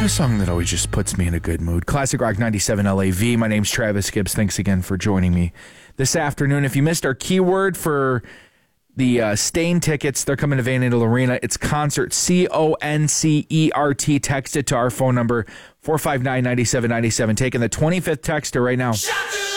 a song that always just puts me in a good mood. Classic Rock 97 LAV. My name's Travis Gibbs. Thanks again for joining me this afternoon. If you missed our keyword for the Stain tickets, they're coming to Van Andel Arena. It's concert, CONCERT. Text it to our phone number, 459-9797. Taking the 25th texter right now.